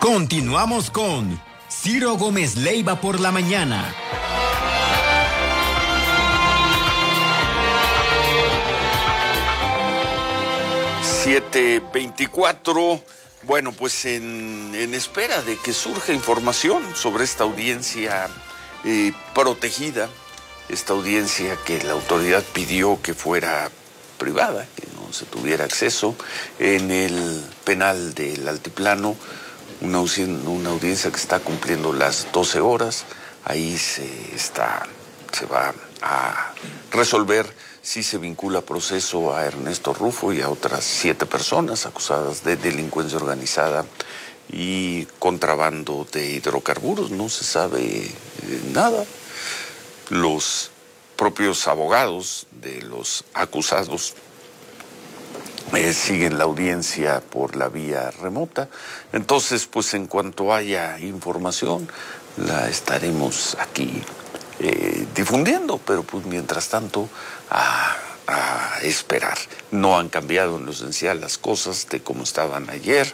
Continuamos con Ciro Gómez Leiva por la mañana. (7:24). Bueno, pues en espera de que surja información sobre esta audiencia protegida, esta audiencia que la autoridad pidió que fuera privada, que no se tuviera acceso, en el penal del Altiplano, una audiencia que está cumpliendo las 12 horas. Ahí se va a resolver si se vincula a proceso a Ernesto Rufo y a otras 7 personas acusadas de delincuencia organizada y contrabando de hidrocarburos. No se sabe nada. Los propios abogados de los acusados siguen la audiencia por la vía remota. Entonces, pues en cuanto haya información, la estaremos aquí difundiendo, pero pues mientras tanto a esperar. No han cambiado en lo esencial las cosas de cómo estaban ayer,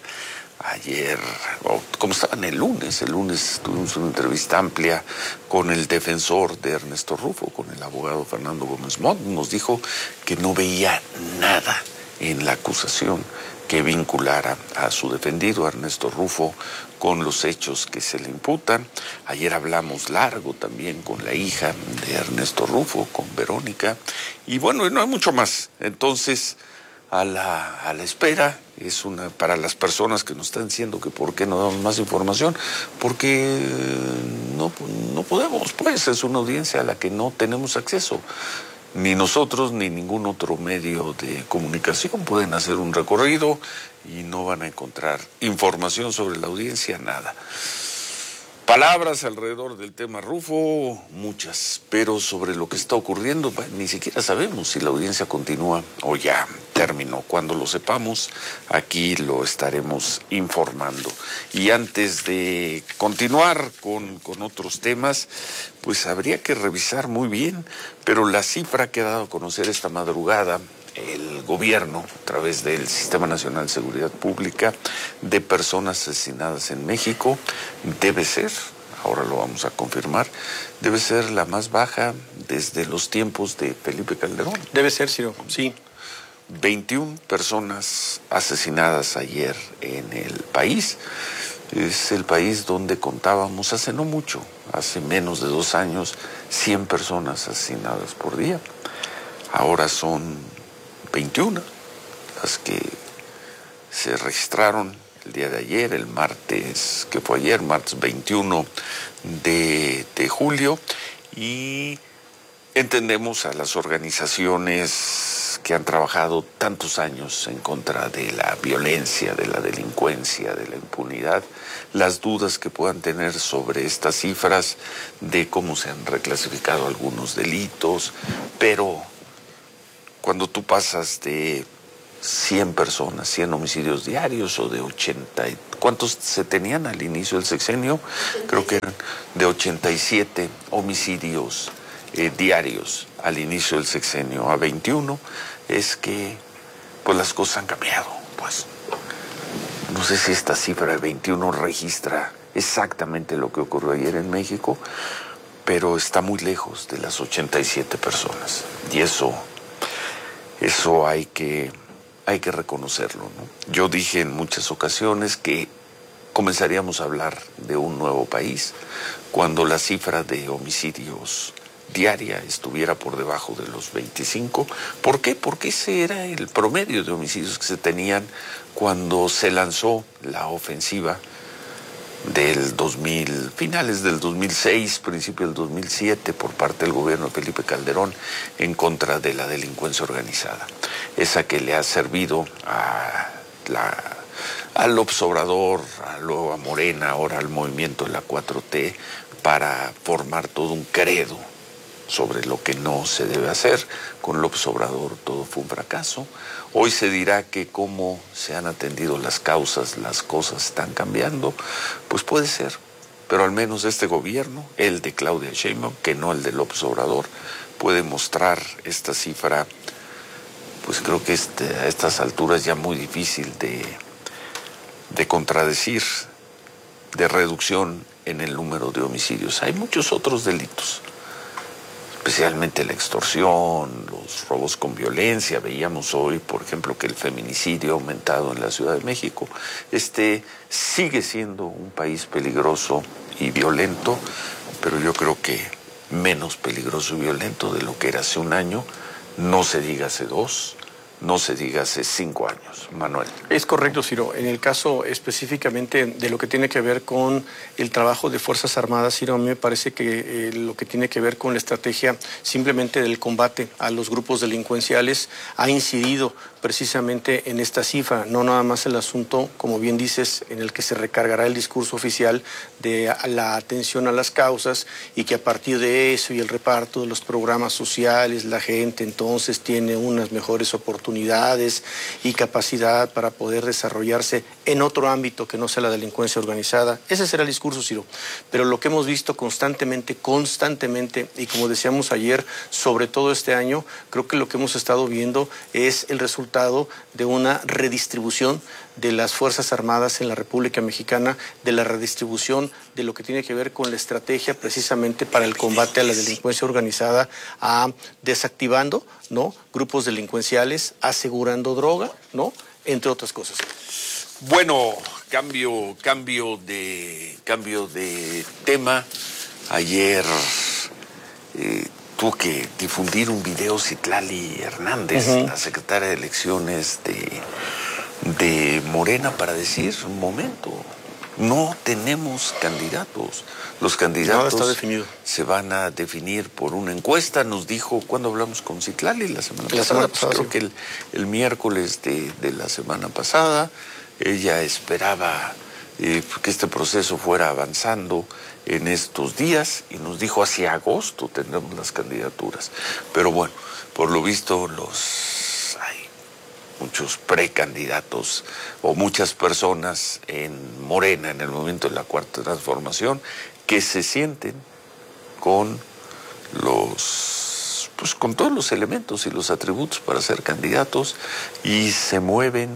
o como estaban el lunes. El lunes tuvimos una entrevista amplia con el defensor de Ernesto Rufo, con el abogado Fernando Gómez Montt. Nos dijo que no veía nada en la acusación que vinculara a su defendido, a Ernesto Rufo, con los hechos que se le imputan. Ayer hablamos largo también con la hija de Ernesto Rufo, con Verónica, y bueno, no hay mucho más. Entonces, a la espera, para las personas que nos están diciendo que por qué no damos más información, porque no podemos, pues, es una audiencia a la que no tenemos acceso. Ni nosotros ni ningún otro medio de comunicación pueden hacer un recorrido y no van a encontrar información sobre la audiencia, nada. Palabras alrededor del tema Rufo, muchas, pero sobre lo que está ocurriendo, ni siquiera sabemos si la audiencia continúa o ya terminó. Cuando lo sepamos, aquí lo estaremos informando. Y antes de continuar con otros temas, pues habría que revisar muy bien, pero la cifra que ha dado a conocer esta madrugada el gobierno, a través del Sistema Nacional de Seguridad Pública, de personas asesinadas en México, debe ser, ahora lo vamos a confirmar, debe ser la más baja desde los tiempos de Felipe Calderón. Debe ser, Ciro, sí. 21 personas asesinadas ayer en el país. Es el país donde contábamos hace no mucho, hace menos de 2 años, 100 personas asesinadas por día. Ahora son 21 las que se registraron el día de ayer, el martes, que fue ayer, martes 21 de julio, y entendemos a las organizaciones que han trabajado tantos años en contra de la violencia, de la delincuencia, de la impunidad, las dudas que puedan tener sobre estas cifras, de cómo se han reclasificado algunos delitos, pero cuando tú pasas de 100 personas, 100 homicidios diarios, o de 80, ¿cuántos se tenían al inicio del sexenio? Creo que eran de 87 homicidios diarios al inicio del sexenio a 21, es que pues las cosas han cambiado. Pues no sé si esta cifra de 21 registra exactamente lo que ocurrió ayer en México, pero está muy lejos de las 87 personas, y eso hay que reconocerlo, ¿no? Yo dije en muchas ocasiones que comenzaríamos a hablar de un nuevo país cuando la cifra de homicidios diaria estuviera por debajo de los 25. ¿Por qué? Porque ese era el promedio de homicidios que se tenían cuando se lanzó la ofensiva del 2000, finales del 2006, principio del 2007, por parte del gobierno de Felipe Calderón en contra de la delincuencia organizada. Esa que le ha servido al López Obrador, luego a Morena, ahora al movimiento de la 4T, para formar todo un credo sobre lo que no se debe hacer. Con López Obrador todo fue un fracaso. Hoy se dirá que como se han atendido las causas, las cosas están cambiando. Pues puede ser, pero al menos este gobierno, el de Claudia Sheinbaum, que no el de López Obrador, puede mostrar esta cifra, pues creo que a estas alturas ya muy difícil de contradecir, de reducción en el número de homicidios. Hay muchos otros delitos, especialmente la extorsión, los robos con violencia. Veíamos hoy, por ejemplo, que el feminicidio ha aumentado en la Ciudad de México. Sigue siendo un país peligroso y violento, pero yo creo que menos peligroso y violento de lo que era hace un año, no se diga hace 2, no se diga hace 5 años. Manuel. Es correcto, Ciro. En el caso específicamente de lo que tiene que ver con el trabajo de Fuerzas Armadas, Ciro, a mí me parece que lo que tiene que ver con la estrategia simplemente del combate a los grupos delincuenciales ha incidido precisamente en esta cifra, no nada más el asunto, como bien dices, en el que se recargará el discurso oficial de la atención a las causas y que a partir de eso y el reparto de los programas sociales, la gente entonces tiene unas mejores oportunidades y capacidad para poder desarrollarse en otro ámbito que no sea la delincuencia organizada. Ese será el discurso, Ciro. Pero lo que hemos visto constantemente, y como decíamos ayer, sobre todo este año, creo que lo que hemos estado viendo es el resultado de una redistribución de las Fuerzas Armadas en la República Mexicana, de la redistribución de lo que tiene que ver con la estrategia precisamente para el combate a la delincuencia organizada, desactivando, ¿no?, grupos delincuenciales, asegurando droga, ¿no?, entre otras cosas. Bueno, cambio de tema. Ayer tuvo que difundir un video Citlali Hernández, la secretaria de Elecciones de Morena, para decir, un momento, no tenemos candidatos. Los candidatos está definido. Se van a definir por una encuesta. Nos dijo, cuando hablamos con Citlali la semana pasada, semana pasada, creo que el miércoles de la semana pasada, ella esperaba que este proceso fuera avanzando en estos días y nos dijo hacia agosto tendremos las candidaturas. Pero bueno, por lo visto hay muchos precandidatos o muchas personas en Morena, en el movimiento de la Cuarta Transformación, que se sienten con con todos los elementos y los atributos para ser candidatos y se mueven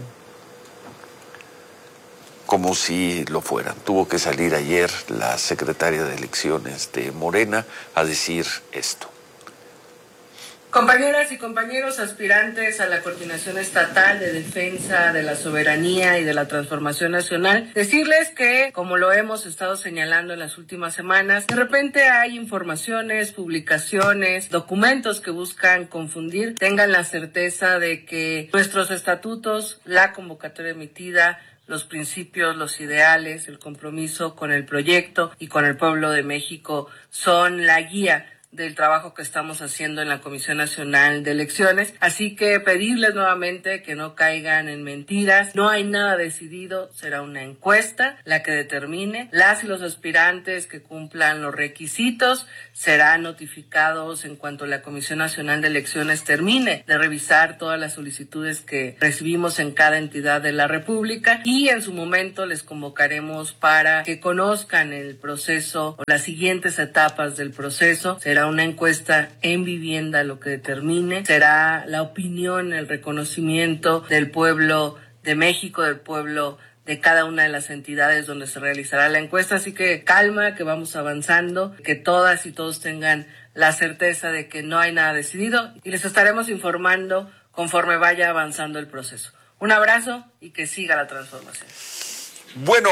como si lo fueran. Tuvo que salir ayer la secretaria de Elecciones de Morena a decir esto. Compañeras y compañeros aspirantes a la Coordinación Estatal de Defensa de la Soberanía y de la Transformación Nacional, decirles que, como lo hemos estado señalando en las últimas semanas, de repente hay informaciones, publicaciones, documentos que buscan confundir. Tengan la certeza de que nuestros estatutos, la convocatoria emitida, los principios, los ideales, el compromiso con el proyecto y con el pueblo de México son la guía del trabajo que estamos haciendo en la Comisión Nacional de Elecciones. Así que pedirles nuevamente que no caigan en mentiras. No hay nada decidido, será una encuesta la que determine. Las y los aspirantes que cumplan los requisitos serán notificados en cuanto la Comisión Nacional de Elecciones termine de revisar todas las solicitudes que recibimos en cada entidad de la República y en su momento les convocaremos para que conozcan el proceso o las siguientes etapas del proceso. Será una encuesta en vivienda lo que determine, será la opinión, el reconocimiento del pueblo de México, del pueblo de cada una de las entidades donde se realizará la encuesta. Así que calma, que vamos avanzando, que todas y todos tengan la certeza de que no hay nada decidido y les estaremos informando conforme vaya avanzando el proceso. Un abrazo y que siga la transformación. Bueno,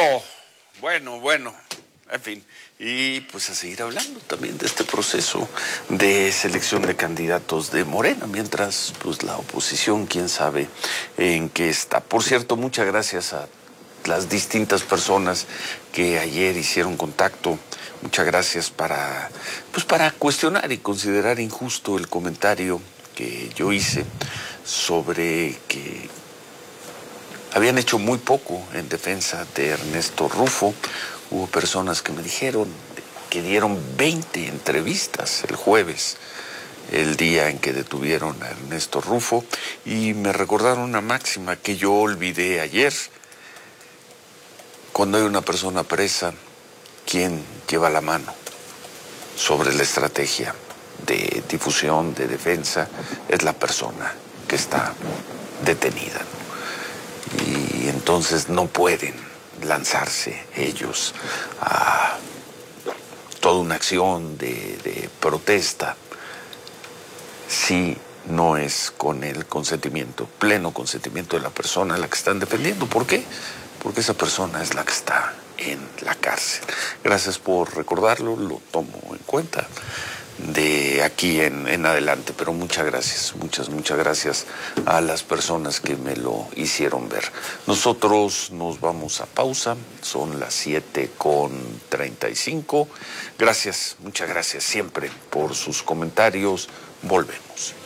en fin. Y pues a seguir hablando también de este proceso de selección de candidatos de Morena, mientras pues la oposición, quién sabe en qué está. Por cierto, muchas gracias a las distintas personas que ayer hicieron contacto. Muchas gracias para cuestionar y considerar injusto el comentario que yo hice sobre que habían hecho muy poco en defensa de Ernesto Rufo. Hubo personas que me dijeron que dieron 20 entrevistas el jueves, el día en que detuvieron a Ernesto Rufo, y me recordaron una máxima que yo olvidé ayer. Cuando hay una persona presa, ¿quién lleva la mano sobre la estrategia de difusión, de defensa? Es la persona que está detenida, ¿no? Y entonces no pueden lanzarse ellos a toda una acción de protesta si no es con el consentimiento, pleno consentimiento de la persona a la que están defendiendo? ¿Por qué? Porque esa persona es la que está en la cárcel. Gracias por recordarlo, lo tomo en cuenta de aquí en adelante, pero muchas gracias, muchas gracias a las personas que me lo hicieron ver. Nosotros nos vamos a pausa, son las 7:35. Gracias, muchas gracias siempre por sus comentarios. Volvemos.